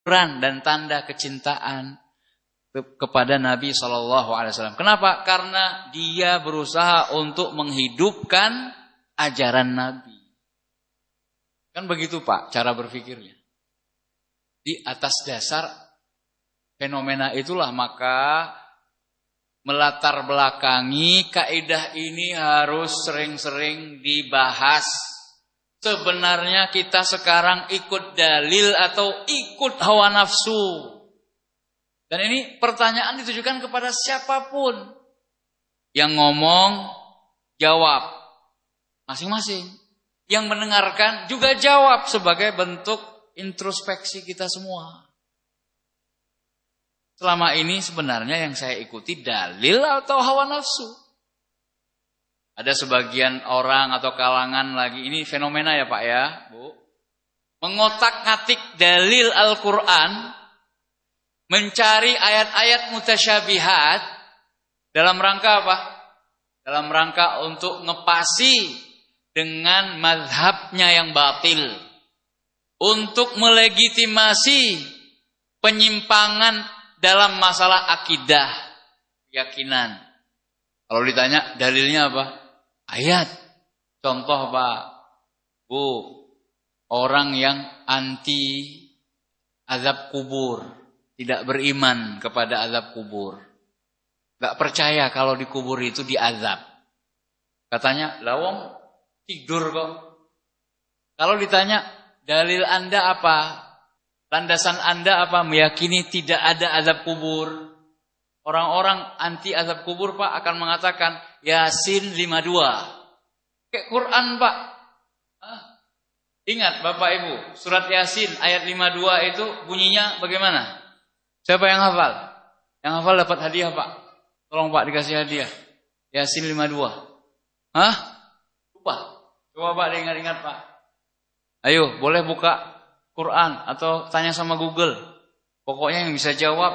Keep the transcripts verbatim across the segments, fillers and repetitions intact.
dan tanda kecintaan kepada Nabi shallallahu alaihi wasallam. Kenapa? Karena dia berusaha untuk menghidupkan ajaran Nabi. Kan begitu Pak cara berpikirnya. Di atas dasar fenomena itulah maka melatar belakangi kaidah ini harus sering-sering dibahas. Sebenarnya kita sekarang ikut dalil atau ikut hawa nafsu. Dan ini pertanyaan ditujukan kepada siapapun. Yang ngomong, jawab. Masing-masing. Yang mendengarkan juga jawab sebagai bentuk introspeksi kita semua. Selama ini sebenarnya yang saya ikuti dalil atau hawa nafsu. Ada sebagian orang atau kalangan lagi, ini fenomena ya Pak ya, Bu. Mengotak-ngatik dalil Al-Quran, mencari ayat-ayat mutasyabihat dalam rangka apa? Dalam rangka untuk ngepasi dengan mazhabnya yang batil. Untuk melegitimasi penyimpangan dalam masalah akidah, keyakinan. Kalau ditanya dalilnya apa? Ayat. Contoh Pak, Bu, orang yang anti azab kubur. Tidak beriman kepada azab kubur. Gak percaya kalau di kubur itu diazab. Katanya, lawong tidur kok. Kalau ditanya, dalil Anda apa? Landasan Anda apa? Meyakini tidak ada azab kubur. Orang-orang anti azab kubur Pak akan mengatakan, Yasin lima puluh dua. Kayak Quran Pak. Ah. Ingat Bapak Ibu, surat Yasin ayat lima puluh dua itu bunyinya bagaimana? Siapa yang hafal? Yang hafal dapat hadiah Pak. Tolong Pak dikasih hadiah. Yasin lima puluh dua. Hah? Lupa. Coba Pak diingat-ingat Pak. Ayo boleh buka Quran atau tanya sama Google. Pokoknya yang bisa jawab.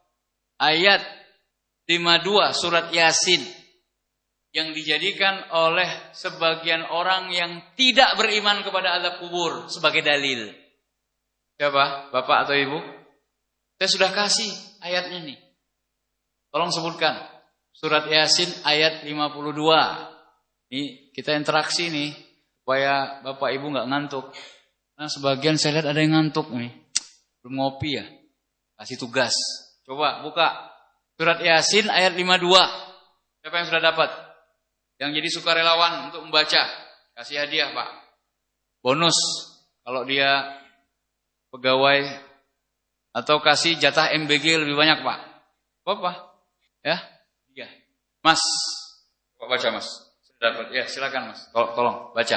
Ayat lima puluh dua surat Yasin. Yang dijadikan oleh sebagian orang yang tidak beriman kepada azab kubur sebagai dalil. Siapa? Bapak atau Ibu? Saya sudah kasih ayatnya nih. Tolong sebutkan. Surat Yasin ayat lima puluh dua. Ini kita interaksi nih. Supaya Bapak Ibu gak ngantuk. Nah sebagian saya lihat ada yang ngantuk nih. Belum ngopi ya. Kasih tugas. Coba buka. Surat Yasin ayat lima puluh dua. Siapa yang sudah dapat? Yang jadi sukarelawan untuk membaca. Kasih hadiah Pak. Bonus. Kalau dia pegawai atau kasih jatah M B G lebih banyak Pak. Apa? Ya? Iya. Mas. Coba baca Mas. Sudah dapat. Ya silakan Mas. Tolong, tolong baca.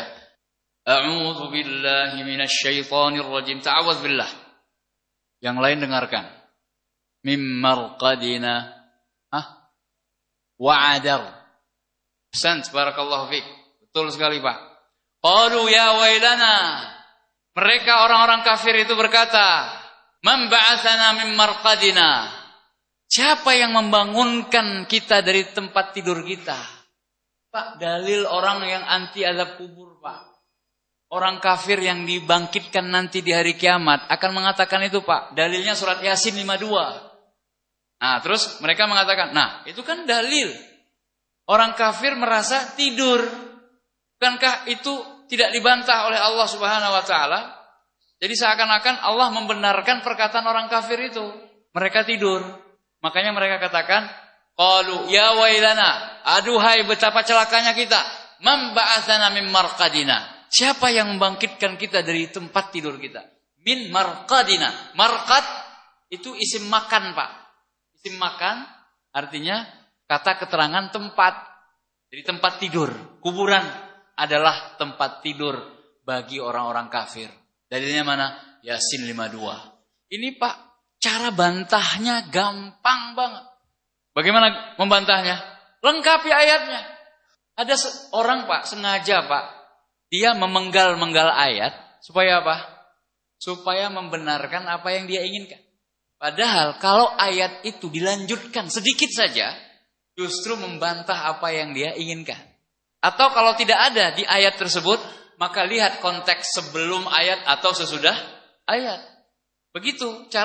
A'udzu billahi minasyaitonir rajim. Ta'awudz billah. Yang lain dengarkan. Mim marqadina. Hah? Wa'adar. Ahsant, barakallahu fiik. Betul sekali Pak. Qalu ya wailana. Mereka orang-orang kafir itu berkata, Man ba'athana min marqadina. Siapa yang membangunkan kita dari tempat tidur kita? Pak, dalil orang yang anti azab kubur, Pak. Orang kafir yang dibangkitkan nanti di hari kiamat akan mengatakan itu, Pak. Dalilnya surat Yasin lima puluh dua. Nah, terus mereka mengatakan, nah, itu kan dalil. Orang kafir merasa tidur. Bukankah itu tidak dibantah oleh Allah Subhanahu wa taala? Jadi seakan-akan Allah membenarkan perkataan orang kafir itu. Mereka tidur. Makanya mereka katakan, qalu ya wailana, aduhai betapa celakanya kita. Man ba'atsana min marqadina. Siapa yang membangkitkan kita dari tempat tidur kita? Min marqadina. Marqad itu isim makan, Pak. Isim makan artinya kata keterangan tempat. Jadi tempat tidur. Kuburan adalah tempat tidur bagi orang-orang kafir. Dalilnya mana? Yasin lima puluh dua. Ini Pak, cara bantahnya gampang banget. Bagaimana membantahnya? Lengkapi ayatnya. Ada orang Pak, sengaja Pak, dia memenggal-menggal ayat. Supaya apa? Supaya membenarkan apa yang dia inginkan. Padahal kalau ayat itu dilanjutkan sedikit saja, justru membantah apa yang dia inginkan. Atau kalau tidak ada di ayat tersebut, maka lihat konteks sebelum ayat atau sesudah ayat. Begitu cara